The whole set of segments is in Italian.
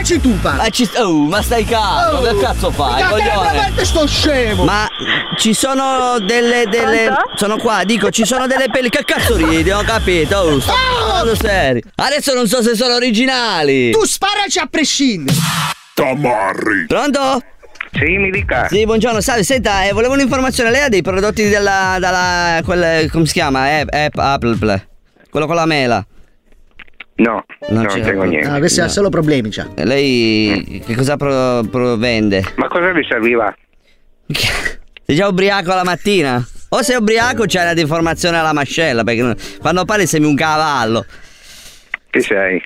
Parlaci tu, pa. Ma stai calmo, che cazzo fai? Veramente sto scemo. Ma ci sono delle. Sono qua, dico, ci sono delle pelli. Che cazzo ridi? Ho capito. Sono seri. Adesso non so se sono originali. Tu sparaci a prescindere. Tamarri. Pronto? Sì, mi dica. Sì, buongiorno, salve, senta, volevo un'informazione. Lei ha dei prodotti dalla come si chiama? Apple. Quello con la mela. No, non tengo niente. No, questi ha solo problemi, c'ha. Lei che cosa vende? Ma cosa vi serviva? Sei già ubriaco la mattina? O sei ubriaco o c'hai una deformazione alla mascella, perché quando parli sembri un cavallo. Chi sei?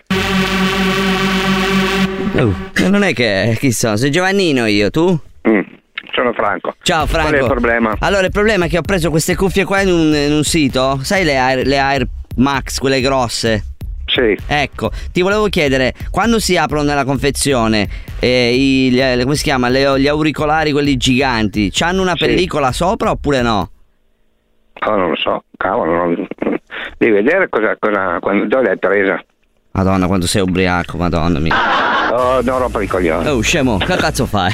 Non è che chi sono? Sei Giovannino io, tu? Sono Franco. Ciao Franco. Qual è il problema? Allora il problema è che ho preso queste cuffie qua in un sito. Sai le Air Max, quelle grosse? Sì. Ecco, ti volevo chiedere, quando si aprono nella confezione come si chiama? Gli auricolari, quelli giganti, c'hanno una pellicola sopra oppure no? Oh, non lo so, cavolo, devi vedere dove l'hai presa. Madonna, quando sei ubriaco, madonna mia. Oh, non rompo i coglioni. Oh, scemo, che cazzo fai?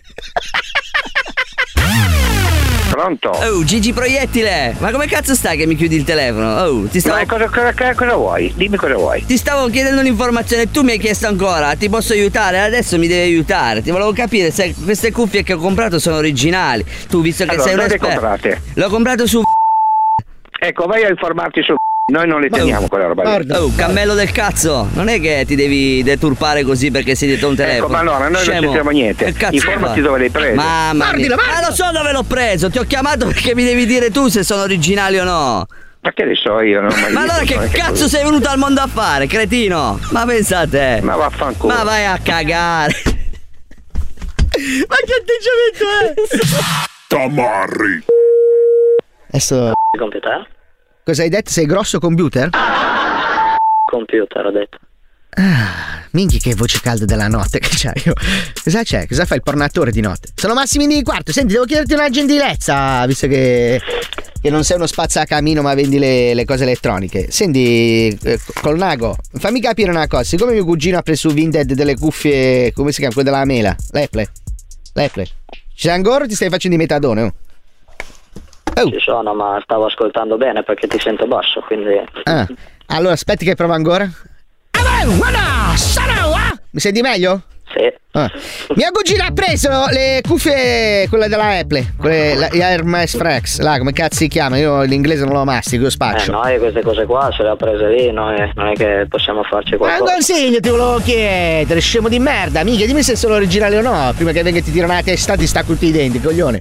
Pronto? Oh, Gigi Proiettile, ma come cazzo stai che mi chiudi il telefono? Oh, ti stavo... Ma cosa vuoi? Dimmi cosa vuoi. Ti stavo chiedendo un'informazione, tu mi hai chiesto ancora, ti posso aiutare? Adesso mi devi aiutare. Ti volevo capire se queste cuffie che ho comprato sono originali. Tu, visto che sei un esperto. Dove le comprate? L'ho comprato su... Ecco, vai a informarti su... Noi non le teniamo quella roba lì. Guarda, cammello del cazzo, non è che ti devi deturpare così perché sei dietro un telefono. Ecco, ma allora noi non sappiamo niente. Informati dove l'hai preso. Ma lo so dove l'ho preso, ti ho chiamato perché mi devi dire tu se sono originali o no. Ma che ne so io, non ho mai Ma allora che cazzo sei venuto al mondo a fare, cretino? Ma pensa a te. Ma vaffanculo. Ma vai a cagare. Ma che atteggiamento è? Tamarri. Adesso... Computer? Cosa hai detto? Sei grosso computer? Computer, ho detto. Minchia che voce calda della notte che c'hai io. Cosa c'è? Cosa fai il pornatore di notte? Sono Massimini di Quarto. Senti, devo chiederti una gentilezza, visto che non sei uno spazzacamino ma vendi le cose elettroniche. Senti, Colnago, fammi capire una cosa. Siccome mio cugino ha preso su Vinted delle cuffie, come si chiama? Quelle della mela. L'Apple. Ci sei ancora o ti stai facendo di metadone? Oh? Ci sono, ma stavo ascoltando bene perché ti sento basso, quindi... Allora aspetti che provo ancora. Mi senti meglio? Sì. Mia cugina ha preso le cuffie, quelle della Apple, quelle Air Max Frex, là come cazzo si chiama? Io l'inglese non lo mastico, io spaccio. Noi queste cose qua se le ha prese lì, noi non è che possiamo farci qualcosa. Ma un consiglio ti volevo chiedere, scemo di merda, mica dimmi se sono originali o no, prima che venga e ti tira una testa ti stacco tutti i denti, coglione.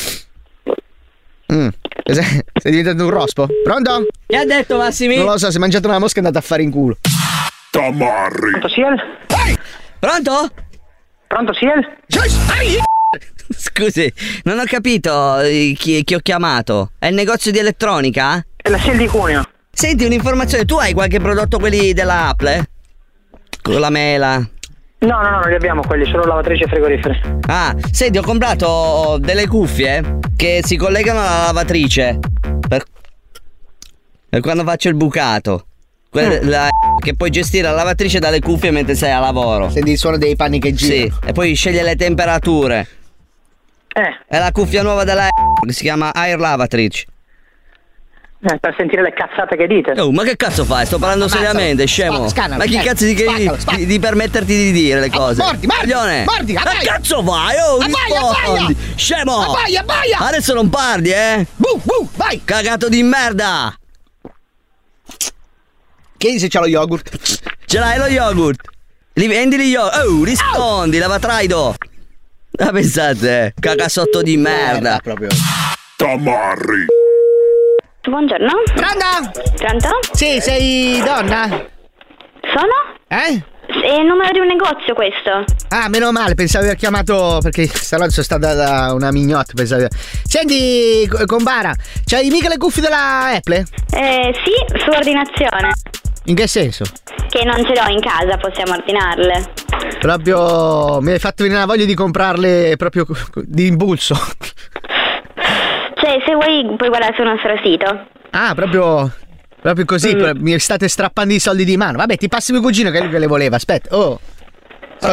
Sei diventato un rospo? Pronto? Che ha detto Massimi? Non lo so, si è mangiato una mosca e è andato a fare in culo. Tamarri. Pronto Siel? Pronto? Pronto Siel? Scusi, non ho capito chi ho chiamato. È il negozio di elettronica? È la Siel di Cuneo. Senti, un'informazione, tu hai qualche prodotto quelli della Apple? Con la mela? No, non li abbiamo quelli, solo lavatrici e frigoriferi. Senti, ho comprato delle cuffie che si collegano alla lavatrice per quando faccio il bucato. Che puoi gestire la lavatrice dalle cuffie mentre sei a lavoro. Senti il suono dei panni che girano. Sì, e poi sceglie le temperature. È la cuffia nuova della che si chiama Air Lavatrice. Per sentire le cazzate che dite. Oh, ma che cazzo fai? Sto parlando seriamente, scemo. Scannalo, ma chi cazzo di permetterti di dire le cose? Mordi, ma cazzo fai? Oh, rispondi, scemo. Abbaia. Adesso non parli, vai. Cagato di merda. Chiedi se c'ha lo yogurt. Ce l'hai lo yogurt? Li vendi gli yogurt? Oh, rispondi, lavatraido. Ma pensate, cagasotto di merda. Proprio. Tamarri. Buongiorno. Pronto? Sì, sei donna? Sono? È il numero di un negozio questo. Meno male, pensavo di aver chiamato perché stanotte sono stata da una mignotta, pensavo. Senti, Combara, c'hai mica le cuffie della Apple? Sì, su ordinazione. In che senso? Che non ce l'ho in casa, possiamo ordinarle. Proprio mi hai fatto venire la voglia di comprarle proprio di impulso. Cioè, se vuoi puoi guardare sul nostro sito. Proprio così, mi state strappando i soldi di mano. Vabbè, ti passi mio cugino che è lui che le voleva, aspetta.